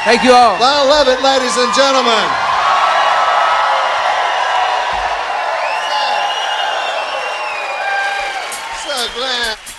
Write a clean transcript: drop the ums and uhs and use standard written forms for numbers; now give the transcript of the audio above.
Thank you all. I love it, ladies and gentlemen. So glad.